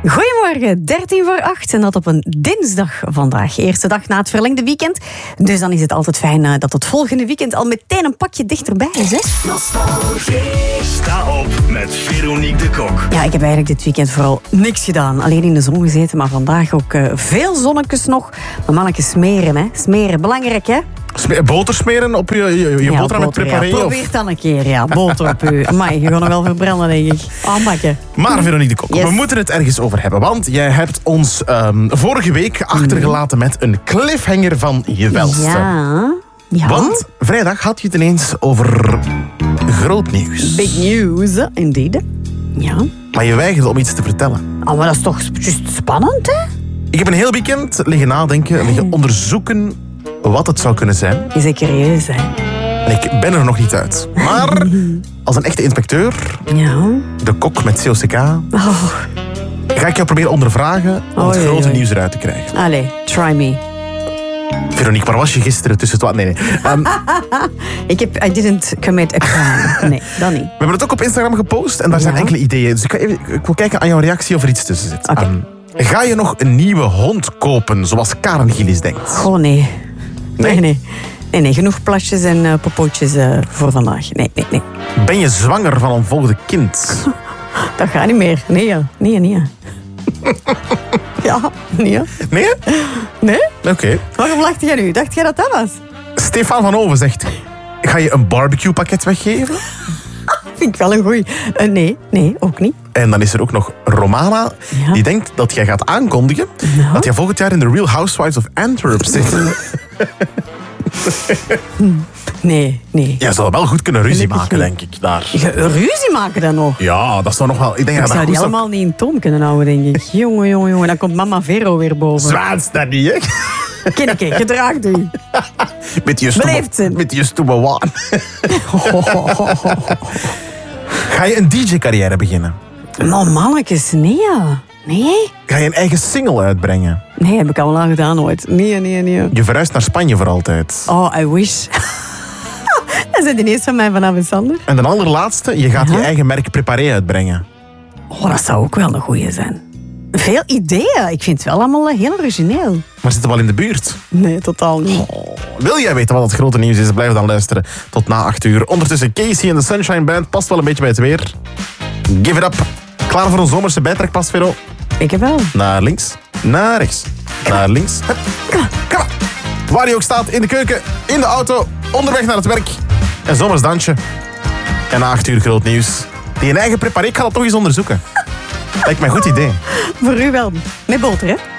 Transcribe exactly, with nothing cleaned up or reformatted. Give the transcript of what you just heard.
Goedemorgen, dertien voor acht en dat op een dinsdag vandaag. Eerste dag na het verlengde weekend. Dus dan is het altijd fijn uh, dat het volgende weekend al meteen een pakje dichterbij is. Hè? Nostalgie. Sta op met Veronique de Kok. Ja, ik heb eigenlijk dit weekend vooral niks gedaan. Alleen in de zon gezeten, maar vandaag ook uh, veel zonnetjes nog. Maar mannetjes smeren, hè. Smeren, belangrijk, hè. Sme- boter smeren op je, je, je Ja, boterham met boter, preparé? ja. Probeer het dan een keer, ja. Boter op u. Amai, je gaat nog wel verbranden, denk ik. Aanbakken. Maar Veronique de Kok, Yes. we moeten het ergens over hebben. Want jij hebt ons um, vorige week achtergelaten met een cliffhanger van je welste. Ja. Ja. Want vrijdag had je het ineens over groot nieuws. Big news, indeed. Ja. Maar je weigerde om iets te vertellen. Oh, maar dat is toch just spannend, hè? Ik heb een heel weekend liggen nadenken, liggen onderzoeken wat het zou kunnen zijn. Is ik serieus, hè? En ik ben er nog niet uit. Maar als een echte inspecteur, Ja. de kok met C O C K, Oh, ga ik jou proberen ondervragen om Oei, het oei, grote oei. nieuws eruit te krijgen. allee, try me. Veronique, waar was je gisteren tussen twaalf? Nee, nee. Um, Ik heb, I didn't commit a crime. Nee, dat niet. we hebben het ook op Instagram gepost en daar zijn Ja. enkele ideeën. Dus ik, ga even, ik wil kijken aan jouw reactie of er iets tussen zit. Oké. Um, ga je nog een nieuwe hond kopen, zoals Karen Gillis denkt? Oh, nee. Nee, Nee? nee. Nee, nee, genoeg plasjes en uh, popootjes uh, voor vandaag. Nee, nee, nee. Ben je zwanger van een volgende kind? Dat gaat niet meer. Nee, ja. Nee, nee. Ja, nee. Ja. Nee? Nee? Oké. Waarom lachte jij nu? Dacht jij dat dat was? Stefan van Oven zegt, ga je een barbecue pakket weggeven? Vind ik wel een goeie. Uh, nee, nee, ook niet. En dan is er ook nog Romana, Ja. die denkt dat jij gaat aankondigen Nou? dat jij volgend jaar in de Real Housewives of Antwerp zit. Nee, nee. Jij zou wel goed kunnen ruzie Gelukkig maken, niet. denk ik, daar. Je ruzie maken dan nog? Ja, dat zou nog wel... Ik denk Ik dat zou dat die goed zou... allemaal niet in toom kunnen houden, denk ik. Jongen, jongen, jongen. Dan komt mama Vero weer boven. Zwaans dat niet, hè? Kinneke, gedraagt u. Met je stomme... Beleefd zijn. Met je stomme waan. Ga je een D J-carrière beginnen? Maar mannetjes, nee. Nee? Ga je een eigen single uitbrengen? Nee, heb ik al lang gedaan ooit. Nee, nee, nee. Je verhuist naar Spanje voor altijd. Oh, I wish. Dat is ineens van mij vanaf en Sander. En de allerlaatste, je gaat Ja. je eigen merk Preparé uitbrengen. Oh, dat zou ook wel een goeie zijn. Veel ideeën. Ik vind het wel allemaal heel origineel. Maar zitten wel in de buurt. Nee, totaal niet. Wil jij weten wat het grote nieuws is? Blijf dan luisteren tot na acht uur. Ondertussen Casey en de Sunshine Band. Past wel een beetje bij het weer. Give it up. Klaar voor een zomerse bijtrekpas, Vero? Ik heb wel. Naar links, naar rechts, naar links. Hup, kom maar, kom maar. Waar je ook staat, in de keuken, in de auto, onderweg naar het werk. Een zomers dansje. En na acht uur groot nieuws. Die een eigen preparé, ik ga dat toch eens onderzoeken. Lijkt mij een goed idee. Voor u wel. Met boter, hè?